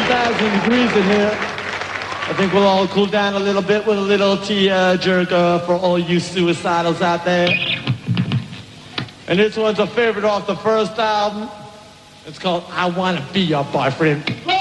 10,000 degrees in here. I think we'll all cool down a little bit with a little tear-jerker for all you suicidals out there. And this one's a favorite off the first album. It's called I Wanna Be Your Boyfriend.